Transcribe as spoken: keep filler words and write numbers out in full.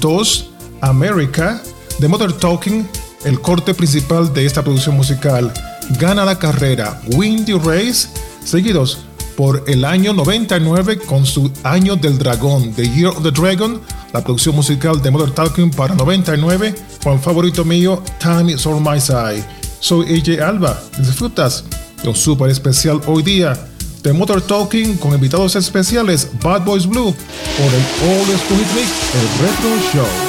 dos, America, de Modern Talking, el corte principal de esta producción musical, gana la carrera Win the Race, seguidos por el año noventa y nueve con su Año del Dragón, The Year of the Dragon, la producción musical de Modern Talking para noventa y nueve, con el favorito mío, Time is on my side. Soy A J Alba, disfrutas de un super especial hoy día de Modern Talking con invitados especiales Bad Boys Blue por el All School Hit Mix, el Retro Show.